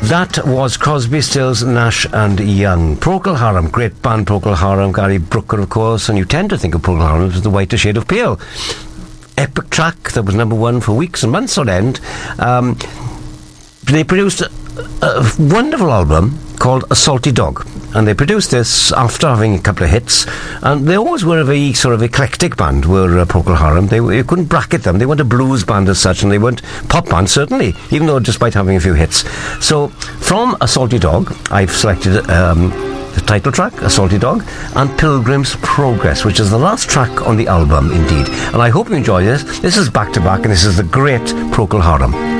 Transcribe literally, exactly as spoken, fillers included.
That was Crosby, Stills, Nash and Young. Procol Harum, great band Procol Harum, Gary Brooker of course, and you tend to think of Procol Harum as the whiter shade of pale. Epic track that was number one for weeks and months on end. Um, they produced a, a wonderful album called A Salty Dog, and they produced this after having a couple of hits, and they always were a very sort of eclectic band, were uh, Procol Harum. They, you couldn't bracket them. They weren't a blues band as such, and they weren't pop band certainly, even though despite having a few hits. So from A Salty Dog I've selected um, the title track, A Salty Dog, and Pilgrim's Progress, which is the last track on the album indeed. And I hope you enjoy this. This is back to back, and this is the great Procol Harum.